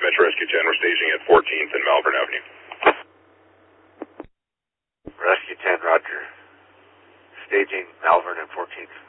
Metro Rescue 10, we're staging at 14th and Malvern Avenue. Rescue 10, roger. Staging Malvern and 14th.